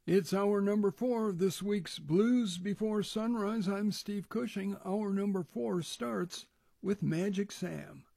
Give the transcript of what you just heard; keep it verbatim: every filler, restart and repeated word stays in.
It's hour number four of this week's Blues Before Sunrise. I'm Steve Cushing. Hour number four starts with Magic Sam.